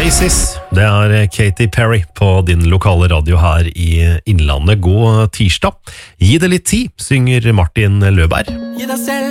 Oasis, det er Katy Perry på din lokale radio her i Innlandet. God tirsdag. Gi det litt tid, synger Martin Løberg. Gi deg selv